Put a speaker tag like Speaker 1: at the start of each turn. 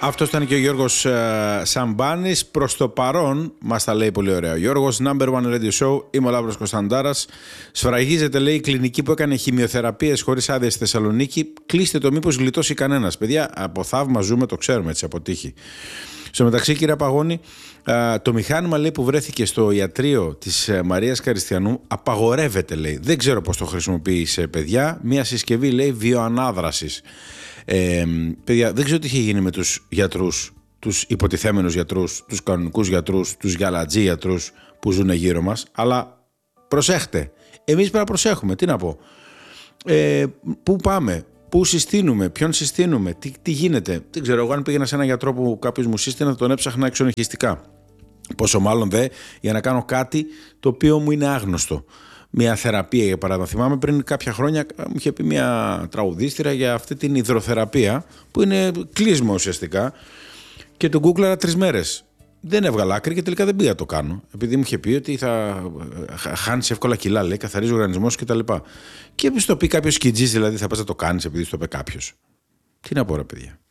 Speaker 1: Αυτό ήταν και ο Γιώργος Σαμπάνης. Προς το παρόν, μας τα λέει πολύ ωραία ο Γιώργος. Number one radio show. Είμαι ο Λαύρος Κωνσταντάρας. Σφραγίζεται, λέει, η κλινική που έκανε χημειοθεραπείες χωρίς άδεια στη Θεσσαλονίκη. Κλείστε το, μήπως γλιτώσει κανένας. Παιδιά, από θαύμα ζούμε, το ξέρουμε έτσι, από τύχη. Στο μεταξύ, κύριε Παγώνη, το μηχάνημα, λέει, που βρέθηκε στο ιατρείο της Μαρίας Καριστιανού απαγορεύεται, λέει. Δεν ξέρω πώς το χρησιμοποίησε, παιδιά. Μια συσκευή, λέει, βιοανάδρασης. Παιδιά, δεν ξέρω τι είχε γίνει με τους γιατρούς, τους υποτιθέμενους γιατρούς, τους κανονικούς γιατρούς, τους γαλατζή γιατρούς που ζουν γύρω μας, αλλά προσέχτε. Εμείς πρέπει να προσέχουμε. Τι να πω. Πού πάμε, πού συστήνουμε, ποιον συστήνουμε, τι γίνεται. Δεν ξέρω. Εγώ, αν πήγαινα σε έναν γιατρό που κάποιος μου σύστηνε, θα τον έψαχνα εξονυχιστικά. Πόσο μάλλον δε για να κάνω κάτι το οποίο μου είναι άγνωστο. Μια θεραπεία, για παράδειγμα. Θυμάμαι πριν κάποια χρόνια μου είχε πει μια τραγουδίστρια για αυτή την υδροθεραπεία, που είναι κλείσμα ουσιαστικά, και τον γκούγκλαρα 3 μέρες. Δεν έβγαλα άκρη και τελικά δεν πήγα να το κάνω. Επειδή μου είχε πει ότι θα χάνεις εύκολα κιλά, λέει, καθαρίζει ο οργανισμός κτλ. Και στο πει κάποιος σκιτζής, δηλαδή θα πας να το κάνεις επειδή στο πει κάποιος. Τι να πω, ρε παιδιά.